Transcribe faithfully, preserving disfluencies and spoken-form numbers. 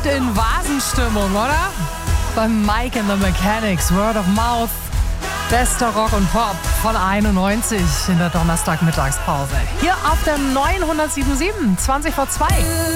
in Vasenstimmung, oder? Beim Mike and the Mechanics, Word of Mouth. Bester Rock und Pop von einundneunzig in der Donnerstagmittagspause. Hier auf der neunhundertsieben Komma sieben, zwanzig vor zwei.